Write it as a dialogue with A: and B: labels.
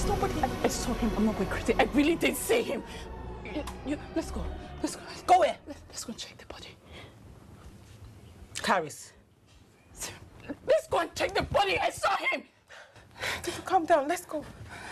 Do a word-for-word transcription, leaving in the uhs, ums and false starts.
A: There's nobody. I, I saw him. I'm not going crazy. I really did see him. You, you, let's go. Let's go.
B: Go where?
A: Let, let's go and check the body.
B: Caris.
A: Let's go and check the body. I saw him.
C: Calm down. Let's go.